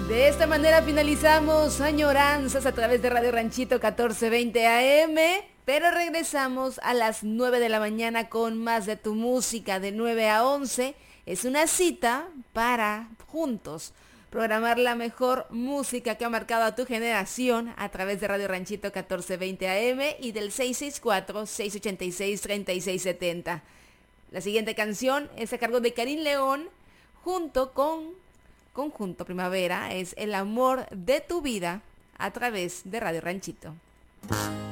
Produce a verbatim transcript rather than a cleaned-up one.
De esta manera finalizamos Añoranzas a través de Radio Ranchito catorce veinte A M, pero regresamos a las nueve de la mañana con más de tu música de nueve a once. Es una cita para juntos programar la mejor música que ha marcado a tu generación a través de Radio Ranchito catorce veinte A M y del seis seis cuatro, seis ocho seis, tres seis siete cero. La siguiente canción es a cargo de Karim León junto con Conjunto Primavera, es El amor de tu vida a través de Radio Ranchito.